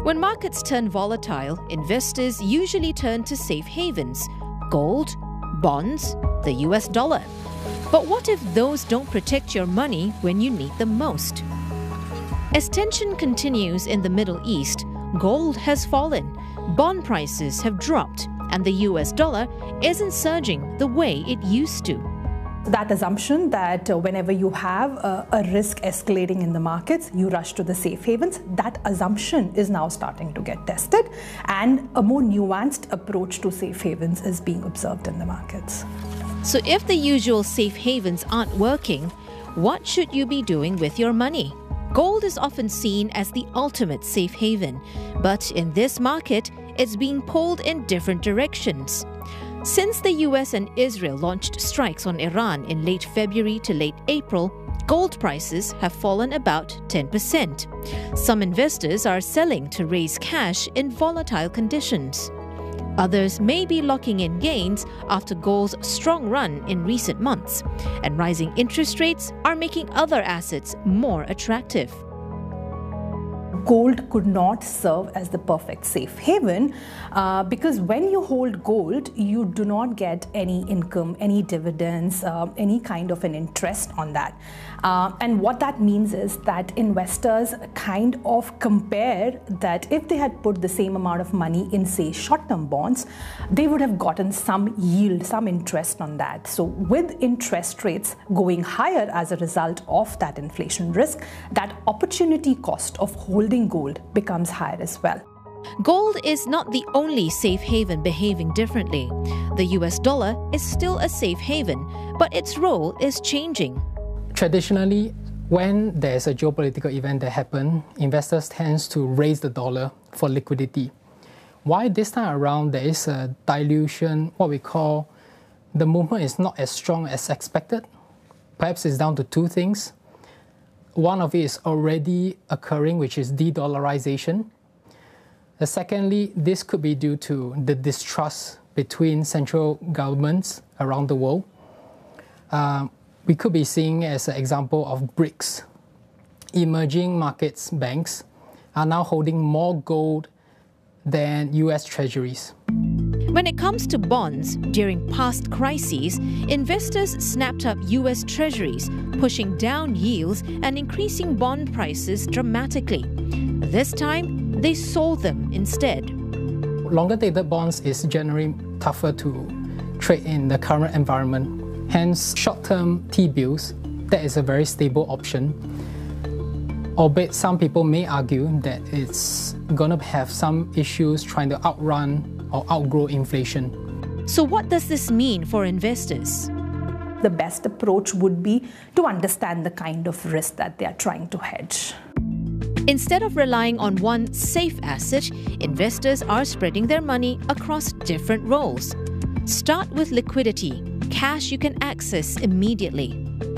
When markets turn volatile, investors usually turn to safe havens: gold, bonds, the US dollar. But what if those don't protect your money when you need them most? As tension continues in the Middle East, gold has fallen, bond prices have dropped, and the US dollar isn't surging the way it used to. That assumption that whenever you have a risk escalating in the markets, you rush to the safe havens, that assumption is now starting to get tested, and a more nuanced approach to safe havens is being observed in the markets. So if the usual safe havens aren't working, what should you be doing with your money? Gold is often seen as the ultimate safe haven, but in this market, it's being pulled in different directions. Since the US and Israel launched strikes on Iran in late February to late April, gold prices have fallen about 10%. Some investors are selling to raise cash in volatile conditions. Others may be locking in gains after gold's strong run in recent months, and rising interest rates are making other assets more attractive. Gold could not serve as the perfect safe haven because when you hold gold, you do not get any income, any dividends, any kind of an interest on that. And what that means is that investors kind of compare that if they had put the same amount of money in, say, short-term bonds, they would have gotten some yield, some interest on that. So with interest rates going higher as a result of that inflation risk, that opportunity cost of holding gold becomes higher as well. Gold is not the only safe haven behaving differently. The US dollar is still a safe haven, but its role is changing. Traditionally, when there's a geopolitical event that happens, investors tend to raise the dollar for liquidity. Why this time around there is a dilution, what we call the movement is not as strong as expected? Perhaps it's down to two things. One of it is already occurring, which is de-dollarization. Secondly, this could be due to the distrust between central governments around the world. We could be seeing as an example of BRICS. Emerging markets banks are now holding more gold than US treasuries. When it comes to bonds, during past crises, investors snapped up US treasuries, pushing down yields and increasing bond prices dramatically. This time, they sold them instead. Longer-dated bonds is generally tougher to trade in the current environment. Hence, short-term T-bills, that is a very stable option. Albeit some people may argue that it's going to have some issues trying to outrun or outgrow inflation. So what does this mean for investors? The best approach would be to understand the kind of risk that they are trying to hedge. Instead of relying on one safe asset, investors are spreading their money across different roles. Start with liquidity, cash you can access immediately.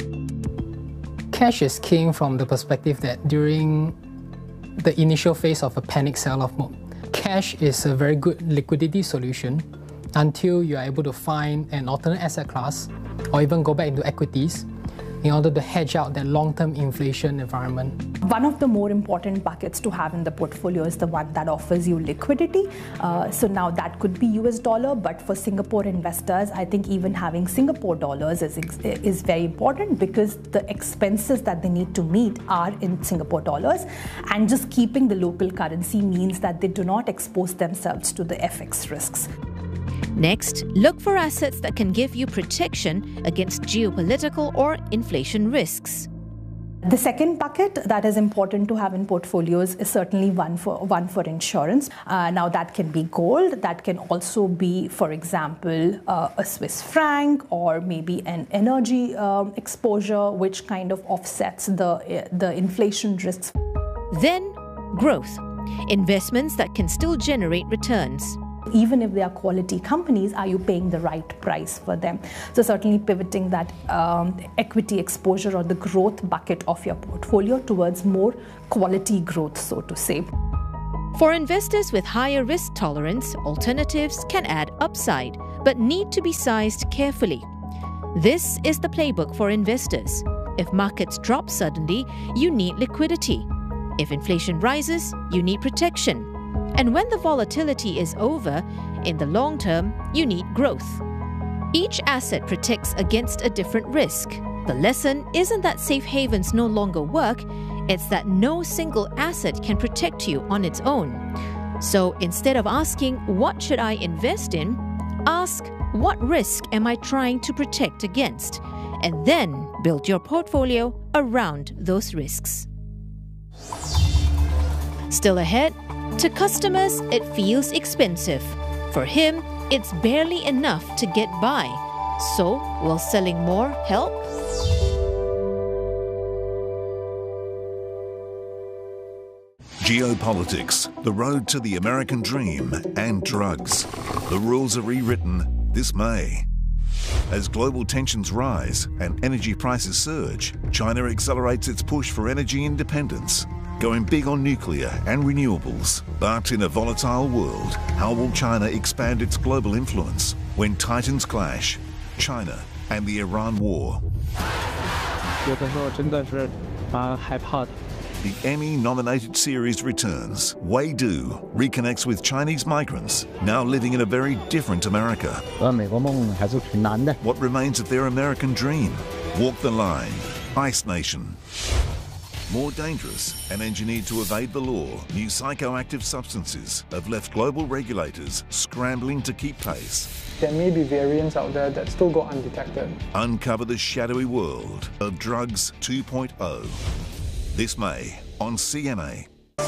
Cash is king from the perspective that during the initial phase of a panic sell-off mode, cash is a very good liquidity solution until you are able to find an alternate asset class or even go back into equities in order to hedge out that long-term inflation environment. One of the more important buckets to have in the portfolio is the one that offers you liquidity. So now that could be US dollar, but for Singapore investors, I think even having Singapore dollars is very important because the expenses that they need to meet are in Singapore dollars, and just keeping the local currency means that they do not expose themselves to the FX risks. Next, look for assets that can give you protection against geopolitical or inflation risks. The second bucket that is important to have in portfolios is certainly one for insurance. Now that can be gold, that can also be, for example, a Swiss franc or maybe an energy exposure, which kind of offsets the inflation risks. Then, growth. Investments that can still generate returns. Even if they are quality companies, are you paying the right price for them? So certainly pivoting that equity exposure or the growth bucket of your portfolio towards more quality growth, so to say. For investors with higher risk tolerance, alternatives can add upside, but need to be sized carefully. This is the playbook for investors. If markets drop suddenly, you need liquidity. If inflation rises, you need protection. And when the volatility is over, in the long term, you need growth. Each asset protects against a different risk. The lesson isn't that safe havens no longer work, it's that no single asset can protect you on its own. So instead of asking, what should I invest in? Ask, what risk am I trying to protect against? And then build your portfolio around those risks. Still ahead, to customers, it feels expensive. For him, it's barely enough to get by. So, will selling more help? Geopolitics, the road to the American dream, and drugs. The rules are rewritten this May. As global tensions rise and energy prices surge, China accelerates its push for energy independence, going big on nuclear and renewables. But in a volatile world, how will China expand its global influence when titans clash? China and the Iran war. The Emmy-nominated series returns. Wei Du reconnects with Chinese migrants now living in a very different America. What remains of their American dream? Walk the Line, Ice Nation. More dangerous and engineered to evade the law, new psychoactive substances have left global regulators scrambling to keep pace. There may be variants out there that still go undetected. Uncover the shadowy world of Drugs 2.0. This May on CMA.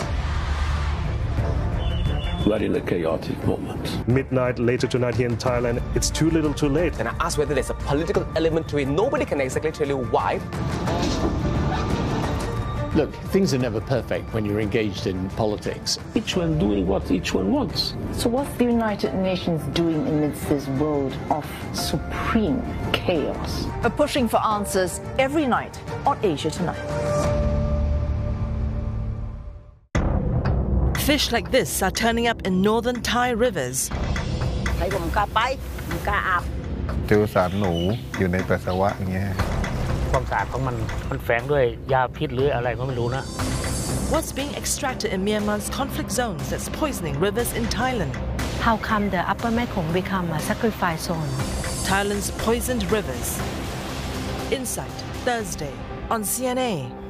We're in a chaotic moment. Midnight later tonight here in Thailand, it's too little too late. And I asked whether there's a political element to it. Nobody can exactly tell you why. Look, things are never perfect when you're engaged in politics. Each one doing what each one wants. So what's the United Nations doing amidst this world of supreme chaos? We're pushing for answers every night on Asia Tonight. Fish like this are turning up in northern Thai rivers. เจอสารหนูอยู่ในปัสสาวะอย่างเงี้ย What's being extracted in Myanmar's conflict zones that's poisoning rivers in Thailand? How come the upper Mekong become a sacrifice zone? Thailand's poisoned rivers. Insight, Thursday on CNA.